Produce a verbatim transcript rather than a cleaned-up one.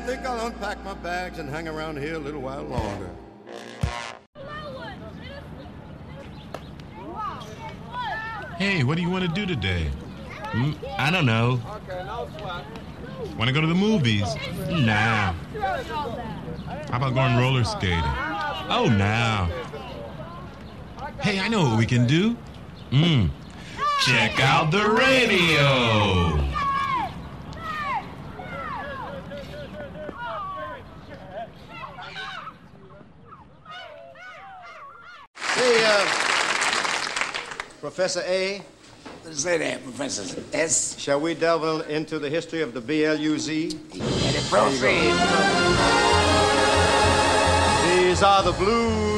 I think I'll unpack my bags and hang around here a little while longer. Hey, what do you want to do today? Hmm? I don't know. Want to go to the movies? Nah. How about going roller skating? Oh, nah. Hey, I know what we can do. Mm. Check out the radio. Hey, uh, Professor A. Say that, Professor S. Shall we delve into the history of the B L U Z? And it proceeds. These are the blues